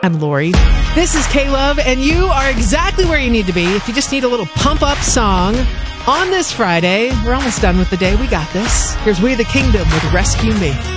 I'm Lori. This is K-Love, and you are exactly where you need to be. If you just need a little pump-up song on this Friday, we're almost done with the day. We got this. Here's We the Kingdom with Rescue Me.